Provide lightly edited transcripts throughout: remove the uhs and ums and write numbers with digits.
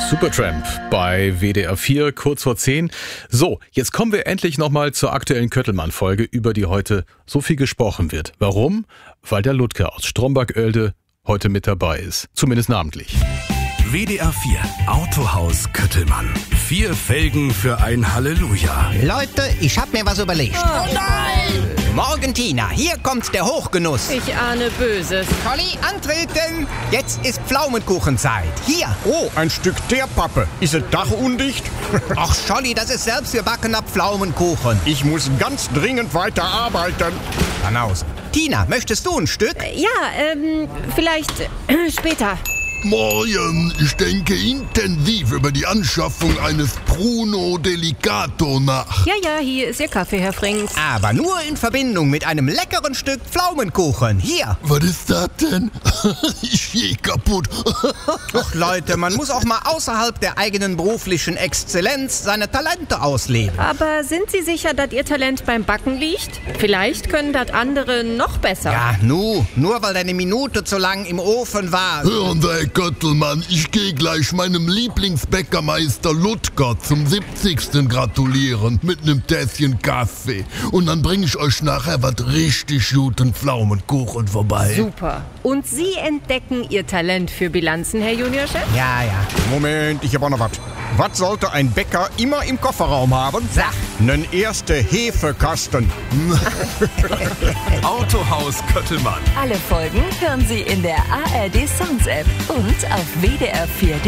Supertramp bei WDR 4, kurz vor 10. So, jetzt kommen wir endlich nochmal zur aktuellen Köttelmann-Folge, über die heute so viel gesprochen wird. Warum? Weil der Ludger aus Stromberg-Oelde heute mit dabei ist. Zumindest namentlich. WDR 4 Autohaus Köttelmann. 4 Felgen für ein Halleluja. Leute, ich hab mir was überlegt. Oh nein! Morgen, Tina, hier kommt der Hochgenuss. Ich ahne Böses. Conny, antreten! Jetzt ist Pflaumenkuchenzeit. Hier. Oh, ein Stück Teerpappe. Ist es dachundicht? Ach, Scholli, das ist selbstgebackener Pflaumenkuchen. Ich muss ganz dringend weiter arbeiten. Dann aus. Tina, möchtest du ein Stück? Ja, vielleicht später. Morgen, ich denke intensiv über die Anschaffung eines Bruno Delicato nach. Ja, hier ist Ihr Kaffee, Herr Frings. Aber nur in Verbindung mit einem leckeren Stück Pflaumenkuchen. Hier. Was ist das denn? Ich geh kaputt. Ach Leute, man muss auch mal außerhalb der eigenen beruflichen Exzellenz seine Talente ausleben. Aber sind Sie sicher, dass Ihr Talent beim Backen liegt? Vielleicht können das andere noch besser. Ja, nur weil deine Minute zu lang im Ofen war. Hören Sie, Herr Köttelmann, ich gehe gleich meinem Lieblingsbäckermeister Ludger zum 70. gratulieren mit einem Tässchen Kaffee. Und dann bringe ich euch nachher was richtig guten Pflaumenkuchen vorbei. Super. Und Sie entdecken Ihr Talent für Bilanzen, Herr Juniorchef? Ja. Moment, ich hab auch noch was. Was sollte ein Bäcker immer im Kofferraum haben? Sag. Nen erste Hefekasten. Autohaus Köttelmann. Alle Folgen hören Sie in der ARD Songs App und auf wdr4.de.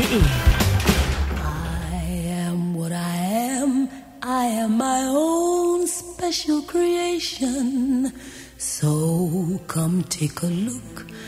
I am what I am. I am my own special creation. So come take a look